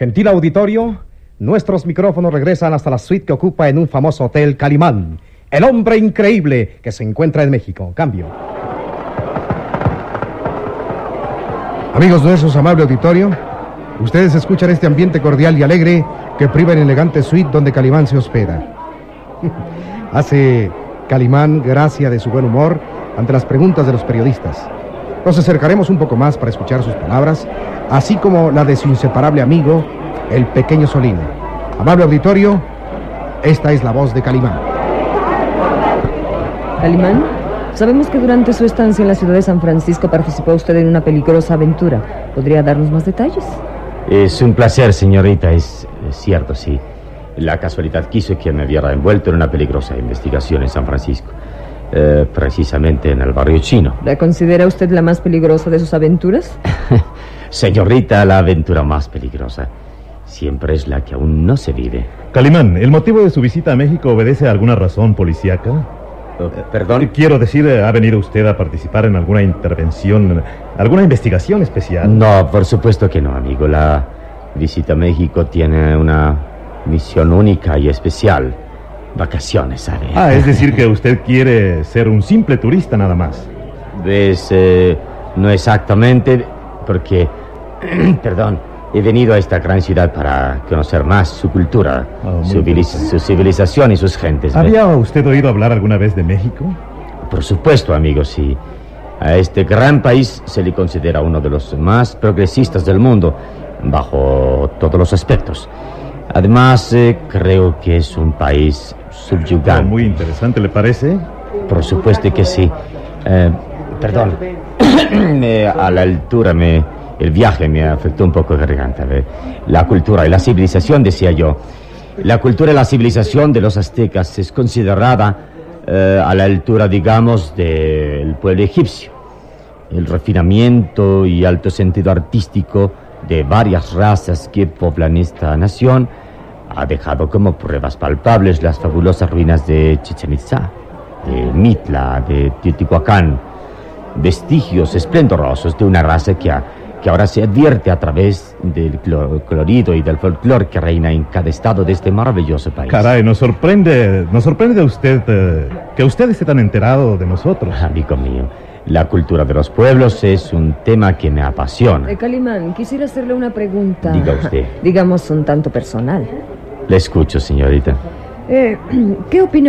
Gentil auditorio, nuestros micrófonos regresan hasta la suite que ocupa en un famoso hotel Calimán, el hombre increíble que se encuentra en México. Cambio. Amigos nuestros, amable auditorio, ustedes escuchan este ambiente cordial y alegre que priva en elegante suite donde Calimán se hospeda. Hace Calimán gracia de su buen humor ante las preguntas de los periodistas. Nos acercaremos un poco más para escuchar sus palabras, así como la de su inseparable amigo, el pequeño Solino. Amable auditorio, esta es la voz de Calimán. Calimán, sabemos que durante su estancia en la ciudad de San Francisco participó usted en una peligrosa aventura. ¿Podría darnos más detalles? Es un placer, señorita, es cierto, sí. La casualidad quiso que me viera envuelto en una peligrosa investigación en San Francisco. Precisamente en el barrio chino. ¿La considera usted la más peligrosa de sus aventuras? Señorita, la aventura más peligrosa siempre es la que aún no se vive. Calimán, ¿el motivo de su visita a México obedece a alguna razón policíaca? ¿Perdón? Quiero decir, ¿ha venido usted a participar en alguna intervención, alguna investigación especial? No, por supuesto que no, amigo. La visita a México tiene una misión única y especial. Vacaciones, ¿sabe? Es decir que usted quiere ser un simple turista nada más. Pues, no exactamente, porque, perdón, he venido a esta gran ciudad para conocer más su cultura, su civilización y sus gentes. ¿Había usted oído hablar alguna vez de México? Por supuesto, amigo, sí. A este gran país se le considera uno de los más progresistas del mundo, bajo todos los aspectos. Además, creo que es un país subyugante. Muy interesante, ¿le parece? Por supuesto que sí. Perdón. A la altura el viaje me afectó un poco la garganta. La cultura y la civilización, decía yo. La cultura y la civilización de los aztecas es considerada a la altura, digamos, del pueblo egipcio. El refinamiento y alto sentido artístico de varias razas que poblan esta nación ha dejado como pruebas palpables las fabulosas ruinas de Chichén Itzá, de Mitla, de Teotihuacán, vestigios esplendorosos de una raza que ahora se advierte a través del colorido y del folclore que reina en cada estado de este maravilloso país. Caray, nos sorprende de usted que usted esté tan enterado de nosotros. Amigo mío, la cultura de los pueblos es un tema que me apasiona. Calimán, quisiera hacerle una pregunta. Diga usted. Digamos un tanto personal. Le escucho, señorita. ¿Qué opina